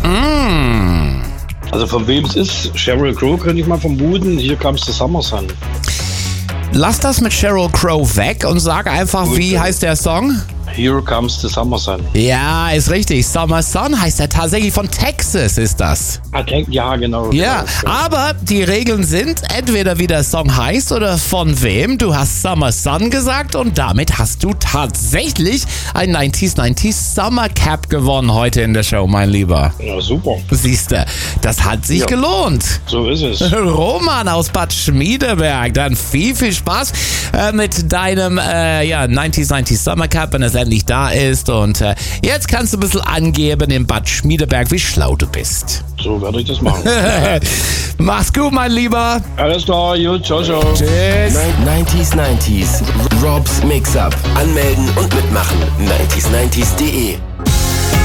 Also von wem es ist, Sheryl Crow könnte ich mal vermuten. Here Comes the Summer Sun. Lass das mit Sheryl Crow weg und sag einfach, wie heißt der Song? Here Comes the Summer Sun. Ja, ist richtig. Summer Sun heißt er tatsächlich, von Texas ist das. Ja, genau. Ja, aber die Regeln sind entweder wie der Song heißt oder von wem. Du hast Summer Sun gesagt und damit hast du tatsächlich ein 90s Summer Cap gewonnen heute in der Show, mein Lieber. Ja, super. Siehste, das hat sich gelohnt. So ist es. Roman aus Bad Schmiedeberg, dann viel Spaß mit deinem 90s Summer Cap, wenn es endlich da ist. Und jetzt kannst du ein bisschen angeben in Bad Schmiedeberg, wie schlau du bist. So werde ich das machen. Mach's gut, mein Lieber. Alles klar, gut, ciao, ciao. Tschüss. 90s. Robs Mix-Up. Anmelden und mitmachen. 90s90s.de